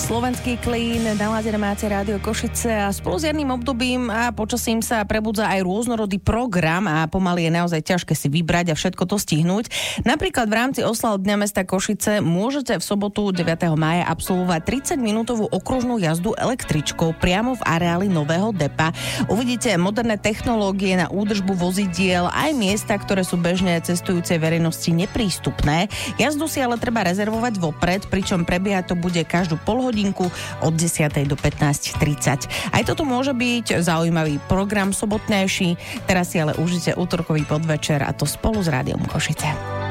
Slovenský klín, naladené máte Rádio Košice a spolu s jarným obdobím a počasím sa prebudza aj rôznorodý program a pomaly je naozaj ťažké si vybrať a všetko to stihnúť. Napríklad v rámci oslav Dňa mesta Košice môžete v sobotu 9. mája absolvovať 30-minútovú okružnú jazdu električkou priamo v areáli nového depa. Uvidíte moderné technológie na údržbu vozidiel aj miesta, ktoré sú bežne cestujúcej verejnosti neprístupné. Jazdu si ale treba rezervovať vopred, pričom prebieha to bude každú polhodinku od 10. do 15:30. Aj toto môže byť zaujímavý program sobotnejší. Teraz si ale užite útorkový podvečer a to spolu s Rádiom Košice.